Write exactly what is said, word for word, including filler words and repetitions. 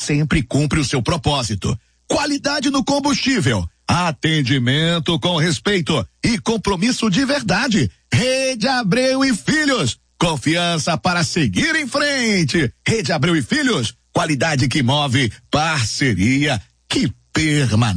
sempre cumpre o seu propósito. Qualidade no combustível, atendimento com respeito e compromisso de verdade. Rede Abreu e Filhos, confiança para seguir em frente. Rede Abreu e Filhos, qualidade que move, parceria que permanece.